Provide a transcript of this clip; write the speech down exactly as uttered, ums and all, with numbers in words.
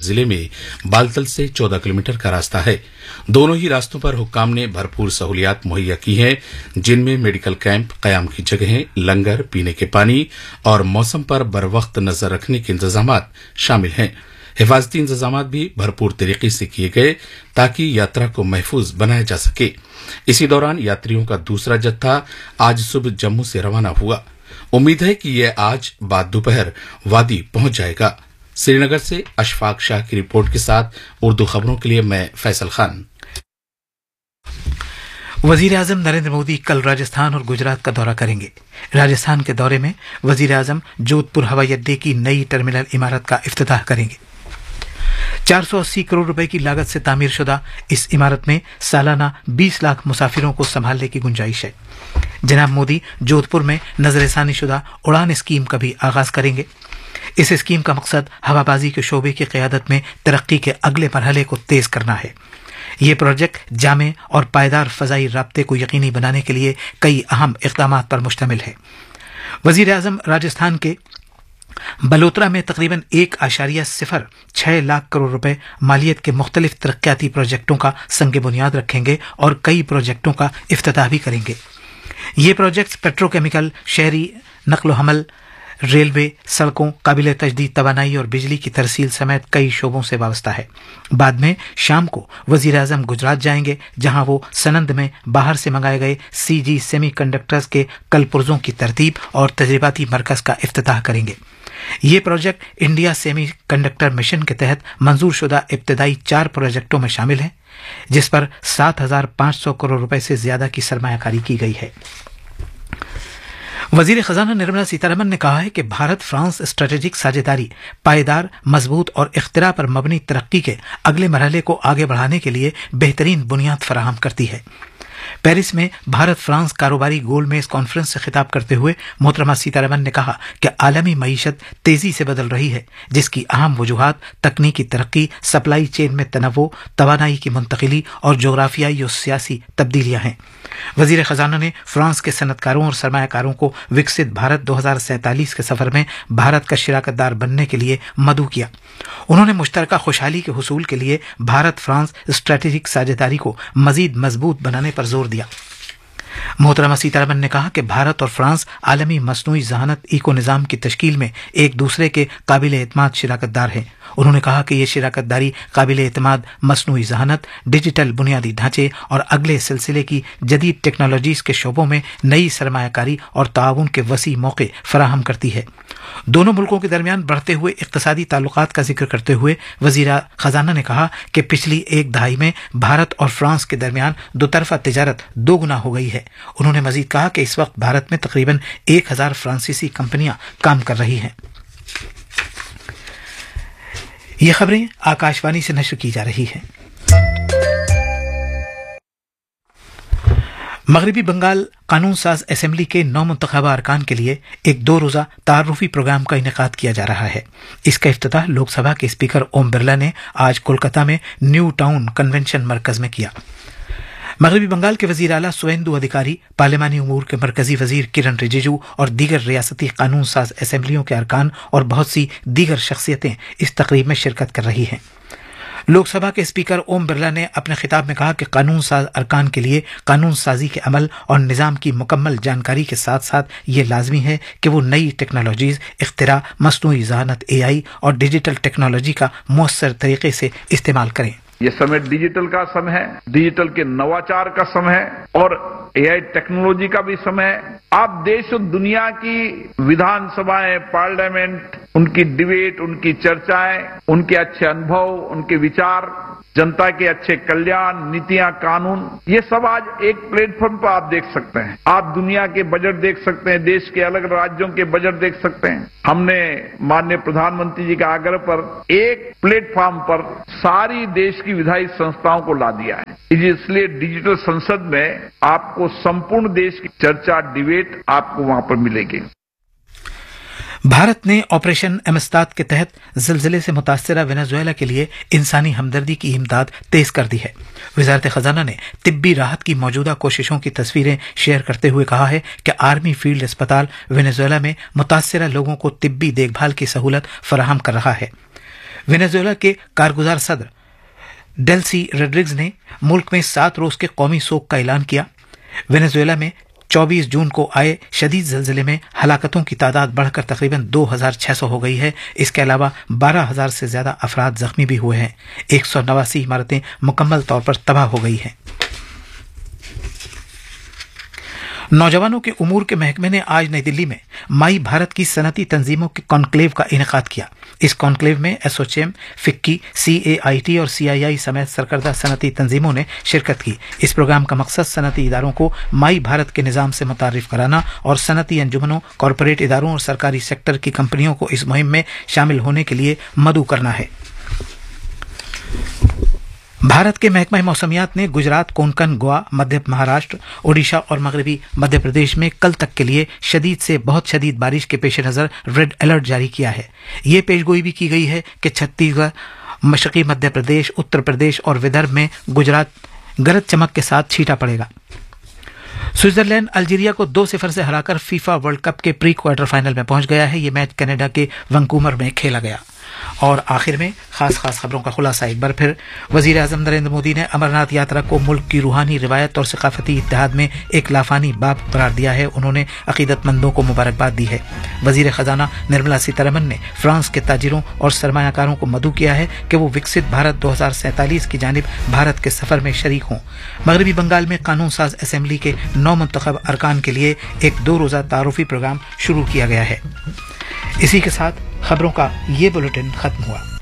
जिले में बालतल से चौदह किलोमीटर का रास्ता है। दोनों ही रास्तों पर हुक्काम ने भरपूर सहूलियात मुहैया की हैं, जिनमें मेडिकल कैंप, कयाम की जगहें, लंगर, पीने के पानी और मौसम पर बरवक्त नजर रखने के इंतजामात शामिल हैं। हिफाजती इंतजामात भी भरपूर तरीके से किए गए ताकि यात्रा को महफूज बनाया जा सके। इसी दौरान यात्रियों का दूसरा जत्था आज सुबह जम्मू से रवाना हुआ। उम्मीद है कि यह आज बाद दोपहर वादी पहुंच जाएगा। श्रीनगर से अशफाक शाह की रिपोर्ट के साथ उर्दू खबरों के लिए मैं फैसल खान। वजीर आजम नरेंद्र मोदी कल राजस्थान और गुजरात का दौरा करेंगे। राजस्थान के दौरे में वजीर आजम जोधपुर हवाई अड्डे की नई टर्मिनल इमारत का इफ्तिताह करेंगे। चार सौ अस्सी करोड़ रुपए की लागत से तामीर शुदा इस इमारत में सालाना बीस लाख मुसाफिरों को संभालने की गुंजाइश है। जनाब मोदी जोधपुर में नजरसानी शुदा उड़ान स्कीम का भी आगाज करेंगे। इस स्कीम का मकसद हवाबाजी के शोबे की क़यादत में तरक्की के अगले मरहले को तेज करना है। ये प्रोजेक्ट जामे और पायदार फजाई राब्ते को यकीनी बनाने के लिए कई अहम इक़दाम पर मुश्तमिल है। वजीर आज़म राजस्थान के बलोत्रा में तकरीबन एक आशारिया सिफर छह लाख करोड़ रुपए मालियत के मुख्तलिफ तरक्याती प्रोजेक्टों का संग बुनियाद रखेंगे और कई प्रोजेक्टों का इफ्तिताह भी करेंगे। ये प्रोजेक्ट्स पेट्रोकेमिकल, शहरी नकलो हमल, रेलवे, सड़कों, काबिल तजदीद तवानाई और बिजली की तरसील समेत कई शोबों से वाबस्ता है। बाद में शाम को वजीर आजम गुजरात जाएंगे, जहां वो सनंद में बाहर से मंगाए गए सी जी सेमी कंडक्टर्स के कलपुर्जों की तरतीब और तजरीबाती मरकज का इफ्तिताह करेंगे। ये project India semi conductor mission के तहत मंजूर शुदा इब्तदाई चार प्रोजेक्टों में शामिल है, जिस पर सात हजार पांच सौ करोड़ रुपए से ज्यादा की सरमायाकारी की गई है। वजीर खजाना निर्मला सीतारमन ने कहा है कि भारत फ्रांस स्ट्रेटेजिक साझेदारी पायदार, मजबूत और इख्तिरा पर मबनी तरक्की के अगले मरहले को आगे बढ़ाने के लिए बेहतरीन बुनियाद फराहम करती है। पेरिस में भारत फ्रांस कारोबारी गोलमेज कॉन्फ्रेंस से खिताब करते हुए मोहतरमा सीतारमन ने कहा कि आलमी मईशत तेजी से बदल रही है, जिसकी अहम वजूहात तकनीकी तरक्की, सप्लाई चेन में तनव्वो, तवानाई की मुंतकिली और जोग्राफियाई और सियासी तब्दीलियां हैं। वजीर खजाना ने फ्रांस के सनतकारों और सरमायाकारों को विकसित भारत दो हजार सैंतालीस के सफर में भारत का शिराकतदार बनने के लिए मदऊ किया। उन्होंने मुश्तरका खुशहाली के हुसूल के लिए भारत फ्रांस स्ट्रेटेजिक साझेदारी को मजीद मजबूत बनाने पर जोर दिया। मोहतरमा सीतारमन ने कहा कि भारत और फ्रांस आलमी मसनूई जहानत इको निज़ाम की तश्कील में एक दूसरे के काबिल एतमाद शिराकतदार हैं। उन्होंने कहा कि यह शिराकतदारी काबिल एतमाद मसनूई जहानत, डिजिटल बुनियादी ढांचे और अगले सिलसिले की जदीद टेक्नोलॉजीज के शोबों में नई सरमायाकारी और ताउन के वसी मौके फराहम करती है। दोनों मुल्कों के दरमियान बढ़ते हुए इक्तसादी ताल्लुकात का जिक्र करते हुए वजीर खजाना ने कहा कि पिछली एक दहाई में भारत और फ्रांस के दरमियान दोतरफा तिजारत दो गुना हो गई है। उन्होंने मजीद कहा कि इस वक्त भारत में तकरीबन एक हजार फ्रांसीसी कंपनियां काम कर रही हैं। ये खबरें आकाशवाणी से नश्र की जा रही हैं। मगरबी बंगाल कानून साज असेंबली के नौ मुंतखबा अरकान के लिए एक दो रोजा तारुफी प्रोग्राम का इनेकाद किया जा रहा है। इसका इफ्तिताह लोकसभा के स्पीकर ओम बिरला ने आज कोलकाता में न्यू टाउन कन्वेंशन मरकज में किया। मगरबी बंगाल के वजीर आला सुवेंदु अधिकारी, पार्लिमानी उमूर के मरकजी वजीर किरण रिजिजू और दीगर रियासती कानून साज असेंबलियों के अरकान और बहुत सी दीगर शख्सियतें इस तकरीब में शिरकत कर रही हैं। लोकसभा के स्पीकर ओम बिरला ने अपने खिताब में कहा कि कानून साज अरकान के लिए कानून साजी के अमल और निज़ाम की मुकम्मल जानकारी के साथ साथ ये लाजमी है कि वो नई टेक्नोलॉजीज, इख्तिरा, मसनूई ज़हानत, ए आई और डिजिटल टेक्नोलॉजी का मौसर तरीके से इस्तेमाल करें। ये समय डिजिटल का समय है, डिजिटल के नवाचार का समय है और ए आई टेक्नोलॉजी का भी समय है। आप देश और दुनिया की विधानसभाएं, पार्लियामेंट, उनकी डिबेट, उनकी चर्चाएं, उनके अच्छे अनुभव, उनके विचार, जनता के अच्छे कल्याण, नीतियां, कानून, ये सब आज एक प्लेटफॉर्म पर आप देख सकते हैं। आप दुनिया के बजट देख सकते हैं, देश के अलग राज्यों के बजट देख सकते हैं। हमने माननीय प्रधानमंत्री जी के आग्रह पर एक प्लेटफॉर्म पर सारी देश की विधायी संस्थाओं को ला दिया है। इसलिए डिजिटल संसद में आपको संपूर्ण देश की चर्चा, डिबेट आपको वहां पर मिलेगी। भारत ने ऑपरेशन एमस्ताद के तहत जिलजिले से मुतासरा वेनेजुएला के लिए इंसानी हमदर्दी की इमदाद तेज कर दी है। वजारत खजाना ने तिब्बी राहत की मौजूदा कोशिशों की तस्वीरें शेयर करते हुए कहा है कि आर्मी फील्ड अस्पताल वेनेजुएला में मुतासरा लोगों को तिब्बी देखभाल की सहूलत फराहम कर रहा है। वेनेजुएला के कारगुजार सदर डेल्सी रोड्रिग्स ने मुल्क में सात रोज के कौमी शोक का ऐलान किया। वेनेजुएला में चौबीस जून को आए शदीद ज़लज़ले में हलाकतों की तादाद बढ़कर तकरीबन दो हज़ार छह सौ हो गई है। इसके अलावा बारह हज़ार से ज्यादा अफराद जख्मी भी हुए हैं। एक सौ नवासी इमारतें मुकम्मल तौर पर तबाह हो गई हैं। नौजवानों के उमूर के महकमे ने आज नई दिल्ली में माई भारत की सनती तंजीमों के कॉन्क्लेव का इनेकाद किया। इस कॉन्क्लेव में एसोचैम, फिक्की, सीएआईटी और सीआईआई समेत सरकर्दा सनती तंजीमों ने शिरकत की। इस प्रोग्राम का मकसद सनती इदारों को माई भारत के निज़ाम से मुतारिफ कराना और सनती अंजुमनों, कॉरपोरेट इदारों और सरकारी सेक्टर की कंपनियों को इस मुहिम में शामिल होने के लिए मदऊ करना है। भारत के महकमा मौसमियात ने गुजरात, कोंकण, गोवा, मध्य महाराष्ट्र, ओडिशा और मगरबी मध्य प्रदेश में कल तक के लिए शदीद से बहुत शदीद बारिश के पेश नज़र रेड अलर्ट जारी किया है। ये पेशगोई भी की गई है कि छत्तीसगढ़, मशरकी मध्य प्रदेश, उत्तर प्रदेश और विदर्भ में गुजरात गरज चमक के साथ छींटा पड़ेगा। स्विट्जरलैंड अल्जीरिया को दो सिफर से हराकर फीफा वर्ल्ड कप के प्री क्वार्टर फाइनल में पहुंच गया है। ये मैच कनाडा के वैंकूवर में खेला गया। और आखिर में खास खास खबरों का खुलासा एक बार फिर। वजीर आजम नरेंद्र मोदी ने अमरनाथ यात्रा को मुल्क की रूहानी रिवायत और सकाफती इत्तेहाद में एक लाफानी बाब करार दिया है। उन्होंने अकीदतमंदों को मुबारकबाद दी है। वजीर खजाना निर्मला सीतारमन ने फ्रांस के ताजिरों और सरमायाकारों को मदऊ किया है कि वो विकसित भारत दो हजार सैंतालीस की जानिब भारत के सफर में शरीक हों। मगरबी बंगाल में कानून साज असेंबली के नौ मुंतखब अरकान के लिए एक दो रोजा तारुफी प्रोग्राम शुरू किया गया है। इसी के साथ खबरों का ये बुलेटिन खत्म हुआ।